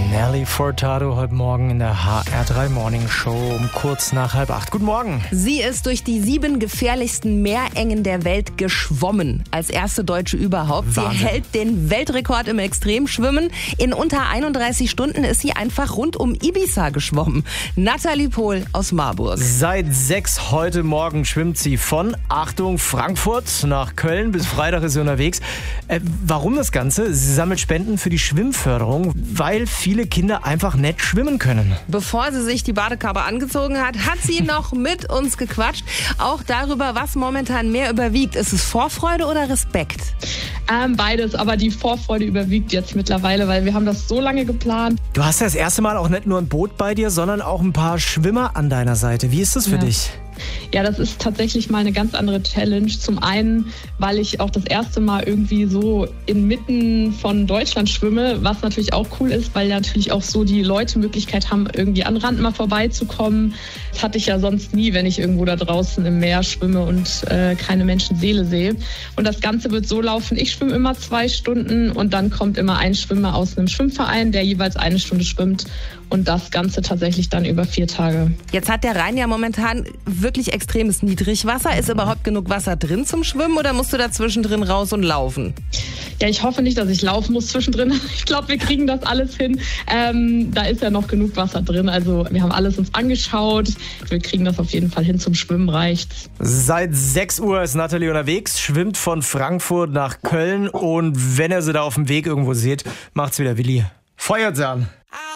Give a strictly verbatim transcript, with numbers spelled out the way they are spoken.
Nelly Furtado heute Morgen in der H R drei Morning Show um kurz nach halb acht. Guten Morgen. Sie ist durch die sieben gefährlichsten Meerengen der Welt geschwommen. Als erste Deutsche überhaupt. Wahnsinn. Sie hält den Weltrekord im Extremschwimmen. In unter einunddreißig Stunden ist sie einfach rund um Ibiza geschwommen. Nathalie Pohl aus Marburg. Seit sechs heute Morgen schwimmt sie von, Achtung, Frankfurt nach Köln. Bis Freitag ist sie unterwegs. Äh, warum das Ganze? Sie sammelt Spenden für die Schwimmförderung, weil viele Kinder einfach nicht schwimmen können. Bevor sie sich die Badekappe angezogen hat, hat sie noch mit uns gequatscht. Auch darüber, was momentan mehr überwiegt. Ist es Vorfreude oder Respekt? Ähm, beides, aber die Vorfreude überwiegt jetzt mittlerweile, weil wir haben das so lange geplant. Du hast ja das erste Mal auch nicht nur ein Boot bei dir, sondern auch ein paar Schwimmer an deiner Seite. Wie ist das für Ja. dich? Ja, das ist tatsächlich mal eine ganz andere Challenge. Zum einen, weil ich auch das erste Mal irgendwie so inmitten von Deutschland schwimme, was natürlich auch cool ist, weil ja natürlich auch so die Leute Möglichkeit haben, irgendwie an Rand mal vorbeizukommen. Das hatte ich ja sonst nie, wenn ich irgendwo da draußen im Meer schwimme und äh, keine Menschenseele sehe. Und das Ganze wird so laufen, ich schwimme immer zwei Stunden und dann kommt immer ein Schwimmer aus einem Schwimmverein, der jeweils eine Stunde schwimmt. Und das Ganze tatsächlich dann über vier Tage. Jetzt hat der Rhein ja momentan wirklich extremes Niedrigwasser. Ist überhaupt genug Wasser drin zum Schwimmen oder musst du da zwischendrin raus und laufen? Ja, ich hoffe nicht, dass ich laufen muss zwischendrin. Ich glaube, wir kriegen das alles hin. Ähm, da ist ja noch genug Wasser drin. Also wir haben alles uns angeschaut. Wir kriegen das auf jeden Fall hin. Zum Schwimmen reicht's. Seit sechs Uhr ist Nathalie unterwegs, schwimmt von Frankfurt nach Köln und wenn ihr sie da auf dem Weg irgendwo seht, macht's wieder Willi. Feuert sie an.